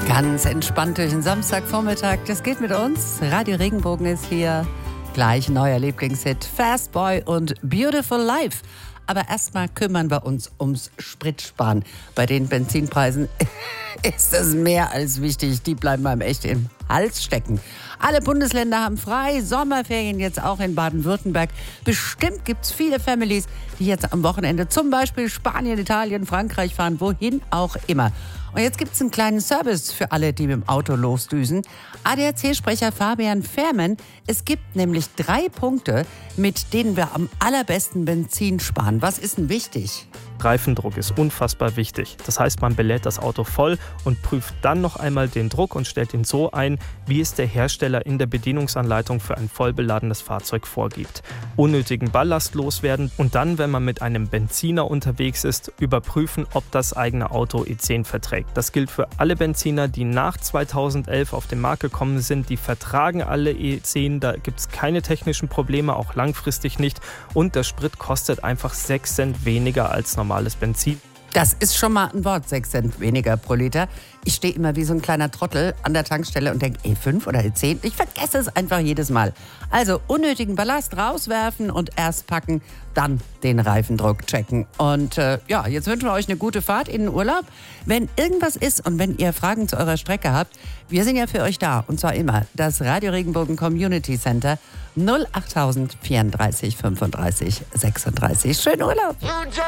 Ganz entspannt durch den Samstagvormittag. Das geht mit uns. Radio Regenbogen ist hier. Gleich neuer Lieblingshit Fast Boy und Beautiful Life. Aber erstmal kümmern wir uns ums Spritsparen. Bei den Benzinpreisen ist das mehr als wichtig. Die bleiben einem echt im Hals stecken. Alle Bundesländer haben frei. Sommerferien jetzt auch in Baden-Württemberg. Bestimmt gibt es viele Families, die jetzt am Wochenende zum Beispiel Spanien, Italien, Frankreich fahren, wohin auch immer. Und jetzt gibt es einen kleinen Service für alle, die mit dem Auto losdüsen. ADAC-Sprecher Fabian Fehrmann, es gibt nämlich 3 Punkte, mit denen wir am allerbesten Benzin sparen. Was ist denn wichtig? Reifendruck ist unfassbar wichtig. Das heißt, man belädt das Auto voll und prüft dann noch einmal den Druck und stellt ihn so ein, wie es der Hersteller in der Bedienungsanleitung für ein vollbeladenes Fahrzeug vorgibt. Unnötigen Ballast loswerden und dann, wenn man mit einem Benziner unterwegs ist, überprüfen, ob das eigene Auto E10 verträgt. Das gilt für alle Benziner, die nach 2011 auf den Markt gekommen sind. Die vertragen alle E10, da gibt es keine technischen Probleme, auch langfristig nicht. Und der Sprit kostet einfach 6 Cent weniger als normales Benzin. Das ist schon mal ein Wort, 6 Cent weniger pro Liter. Ich stehe immer wie so ein kleiner Trottel an der Tankstelle und denke, E5 oder E10? Ich vergesse es einfach jedes Mal. Also unnötigen Ballast rauswerfen und erst packen, dann den Reifendruck checken. Und jetzt wünschen wir euch eine gute Fahrt in den Urlaub. Wenn irgendwas ist und wenn ihr Fragen zu eurer Strecke habt, wir sind ja für euch da. Und zwar immer das Radio Regenbogen Community Center 08000 34 35 36. Schönen Urlaub!